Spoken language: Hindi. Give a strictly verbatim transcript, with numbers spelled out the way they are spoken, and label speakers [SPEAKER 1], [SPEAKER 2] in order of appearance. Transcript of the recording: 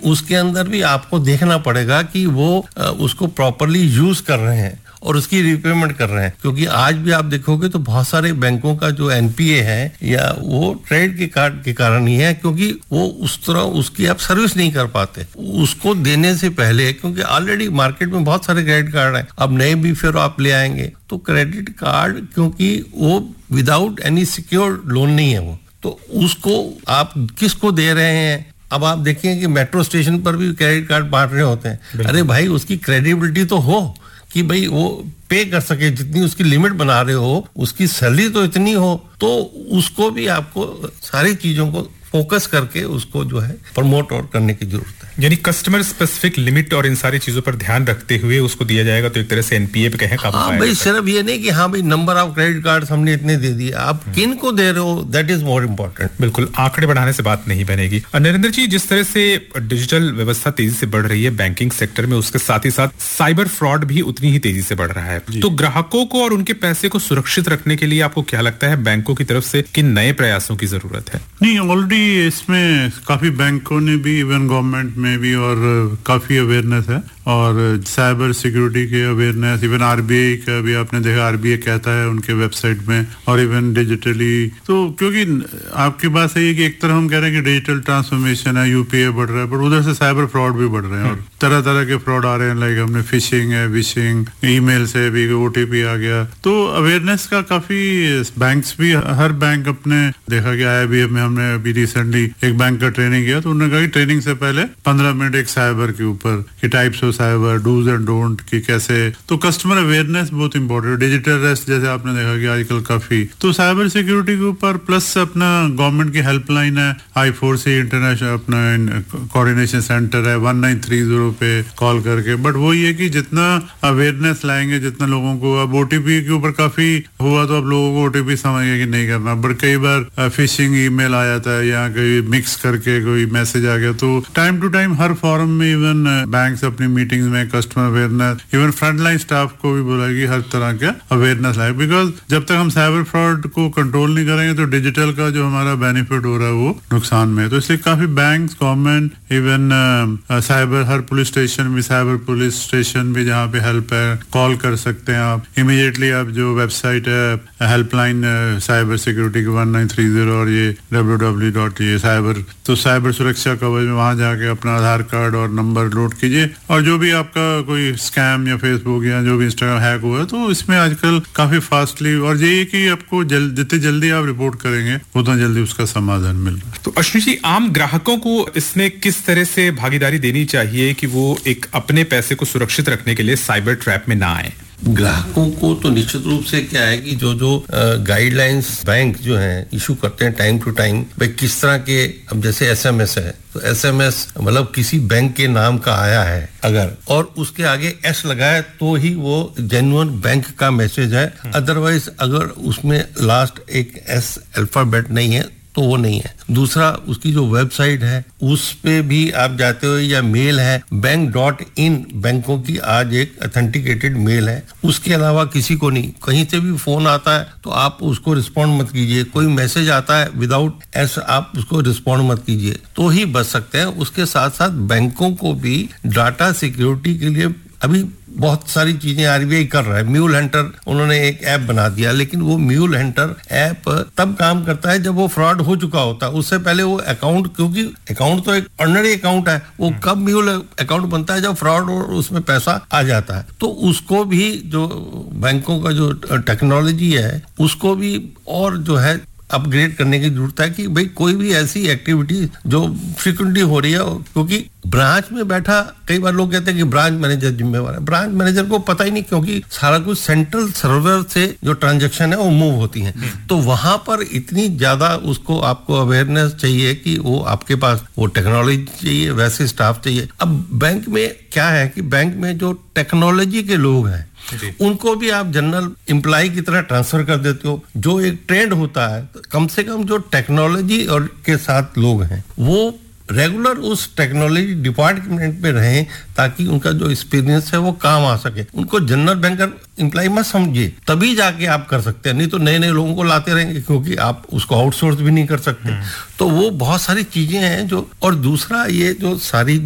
[SPEAKER 1] उसके अंदर भी आपको देखना पड़ेगा कि वो उसको प्रॉपर्ली यूज कर रहे हैं और उसकी रिपेमेंट कर रहे हैं, क्योंकि आज भी आप देखोगे तो बहुत सारे बैंकों का जो एनपीए है या वो क्रेडिट के कार्ड के कारण ही है, क्योंकि वो उस तरह उसकी आप सर्विस नहीं कर पाते उसको देने से पहले, क्योंकि ऑलरेडी मार्केट में बहुत सारे क्रेडिट कार्ड हैं, अब नए भी फिर आप ले आएंगे तो क्रेडिट कार्ड, क्योंकि वो विदाउट एनी सिक्योर लोन नहीं है, वो तो उसको आप किसको दे रहे हैं। अब आप देखिए कि मेट्रो स्टेशन पर भी क्रेडिट कार्ड बांट रहे होते हैं, अरे भाई उसकी क्रेडिबिलिटी तो हो कि भाई वो पे कर सके, जितनी उसकी लिमिट बना रहे हो उसकी सैलरी तो इतनी हो, तो उसको भी आपको सारी चीजों को फोकस करके उसको जो है प्रमोट और करने की जरूरत है।
[SPEAKER 2] यानी कस्टमर स्पेसिफिक लिमिट और इन सारी चीजों पर ध्यान रखते हुए उसको दिया जाएगा तो एक तरह से एनपीए पे कहें काबू पाएगा।
[SPEAKER 1] हाँ भाई, सिर्फ ये नहीं कि हाँ भाई नंबर ऑफ क्रेडिट कार्ड हमने इतने दे दिए, आप किन को दे रहे हो, दैट इज मोर इम्पोर्टेंट।
[SPEAKER 2] बिल्कुल, आंकड़े बढ़ाने से बात नहीं बनेगी। नरेंद्र जी, जिस तरह से डिजिटल व्यवस्था तेजी से बढ़ रही है बैंकिंग सेक्टर में, उसके साथ ही साथ साइबर फ्रॉड भी उतनी ही तेजी से बढ़ रहा है, तो ग्राहकों को और उनके पैसे को सुरक्षित रखने के लिए आपको क्या लगता है बैंकों की तरफ से किन नए प्रयासों की जरूरत है?
[SPEAKER 3] नहीं, ऑलरेडी इसमें काफी बैंकों ने भी, इवन गवर्नमेंट में भी और काफी अवेयरनेस है और साइबर सिक्योरिटी के अवेयरनेस, इवन आरबीआई का भी आपने देखा, आरबीआई कहता है उनके वेबसाइट में, और इवन डिजिटली, तो क्योंकि आपकी बात सही है कि एक तरह हम कह रहे हैं कि डिजिटल ट्रांसफॉर्मेशन है, यूपीआई बढ़ रहा है, पर उधर से साइबर फ्रॉड भी बढ़ रहे हैं और तरह तरह के फ्रॉड आ रहे हैं, लाइक हमने फिशिंग है, विशिंग, ईमेल से भी ओटीपी आ गया, तो अवेयरनेस का काफी बैंक्स भी, हर बैंक अपने देखा गया है। अभी में हमने अभी रिसेंटली एक बैंक का ट्रेनिंग किया तो उन्होंने कहा कि ट्रेनिंग से पहले पंद्रह मिनट एक साइबर के ऊपर कि types of cyber, dos and don't की कैसे, तो कस्टमर अवेयरनेस बहुत इंपॉर्टेंट है। डिजिटल रेस्ट जैसे आपने देखा कि आजकल काफी, तो साइबर सिक्योरिटी के ऊपर प्लस अपना गवर्नमेंट की हेल्पलाइन है, आई फोर सी इंटरनेशनल अपना कोऑर्डिनेशन सेंटर है, वन नाइन थ्री जीरो पे कॉल करके। बट वो ये कि जितना अवेयरनेस लाएंगे, जितना लोगों को, अब ओटीपी के ऊपर काफी हुआ तो अब लोगों को ओटीपी समझ गया कि नहीं करना, बट कई बार फिशिंग ईमेल आ जाता है या कोई मिक्स करके कोई मैसेज आ गया, तो time to time her forum में इवन बैंक्स अपनी मीटिंग्स में customer awareness, even frontline staff को भी बोला कि हर तरह का अवेयरनेस लाए, बिकॉज जब तक हम साइबर फ्रॉड को कंट्रोल नहीं करेंगे तो डिजिटल का जो हमारा बेनिफिट हो रहा है वो नुकसान में है। तो इसलिए काफी बैंक्स, गवर्नमेंट, इवन साइबर, हर पुलिस स्टेशन भी, साइबर पुलिस स्टेशन भी जहाँ पे हेल्प है, कॉल कर सकते हैं आप इमीडिएटली। आप जो वेबसाइट है हेल्पलाइन साइबर सिक्योरिटी की वन नाइन थ्री जीरो और ये डब्ल्यू डब्ल्यू डॉट ये साइबर, तो साइबर सुरक्षा कवच में वहां जाके अपना आधार कार्ड और नंबर लोड कीजिए, और जो भी आपका कोई स्कैम या फेसबुक या जो भी इंस्टाग्राम हैक हुआ है तो इसमें आजकल काफी फास्टली, और ये कि आपको जल, जितनी जल्दी आप रिपोर्ट करेंगे उतना जल्दी उसका समाधान मिल रहा है।
[SPEAKER 2] तो अश्विनी जी, आम ग्राहकों को इसमें किस तरह से भागीदारी देनी चाहिए कि वो एक अपने पैसे को सुरक्षित रखने के लिए साइबर ट्रैप में ना आए?
[SPEAKER 1] ग्राहकों को तो निश्चित रूप से क्या है कि जो जो गाइडलाइंस बैंक जो हैं इशू करते हैं टाइम टू टाइम, भाई किस तरह के, अब जैसे एसएमएस है तो एसएमएस मतलब किसी बैंक के नाम का आया है अगर, और उसके आगे एस लगाए तो ही वो जेन्युइन बैंक का मैसेज है, अदरवाइज अगर उसमें लास्ट एक एस अल्फाबेट नहीं है तो वो नहीं है। दूसरा, उसकी जो वेबसाइट है उस पे भी आप जाते हो, या मेल है बैंक डॉट इन, बैंकों की आज एक ऑथेंटिकेटेड मेल है, उसके अलावा किसी को नहीं। कहीं से भी फोन आता है तो आप उसको रिस्पॉन्ड मत कीजिए, कोई मैसेज आता है विदाउट एस आप उसको रिस्पॉन्ड मत कीजिए, तो ही बच सकते हैं। उसके साथ साथ बैंकों को भी डाटा सिक्योरिटी के लिए अभी बहुत सारी चीजें आरबीआई कर रहा है। म्यूल हंटर उन्होंने एक ऐप बना दिया, लेकिन वो म्यूल हंटर ऐप तब काम करता है जब वो फ्रॉड हो चुका होता है, उससे पहले वो अकाउंट, क्योंकि अकाउंट तो एक ऑर्डिनरी अकाउंट है, वो कब म्यूल अकाउंट बनता है जब फ्रॉड और उसमें पैसा आ जाता है। तो उसको भी जो बैंकों का जो टेक्नोलॉजी है उसको भी और जो है अपग्रेड करने की जरूरत है कि भाई कोई भी ऐसी एक्टिविटी जो फ्रीक्वेंटली हो रही है, क्योंकि ब्रांच में बैठा, कई बार लोग कहते हैं कि ब्रांच मैनेजर जिम्मेवार है, ब्रांच मैनेजर को पता ही नहीं, क्योंकि सारा कुछ सेंट्रल सर्वर से जो ट्रांजैक्शन है वो मूव होती हैं, तो वहां पर इतनी ज्यादा उसको आपको अवेयरनेस चाहिए कि वो आपके पास वो टेक्नोलॉजी चाहिए, वैसे स्टाफ चाहिए। अब बैंक में क्या है कि बैंक में जो टेक्नोलॉजी के लोग हैं उनको भी आप जनरल एम्प्लॉय की तरह ट्रांसफर कर देते हो। जो एक ट्रेंड होता है, कम से कम जो टेक्नोलॉजी और के साथ लोग हैं वो रेगुलर उस टेक्नोलॉजी डिपार्टमेंट में रहें, ताकि उनका जो एक्सपीरियंस है वो काम आ सके। उनको जनरल बैंकर एम्प्लॉय मत समझिए, तभी जाके आप कर सकते हैं, नहीं तो नए नए लोगों को लाते रहेंगे, क्योंकि आप उसको आउटसोर्स भी नहीं कर सकते। तो वो बहुत सारी चीजें हैं जो, और दूसरा ये जो सारी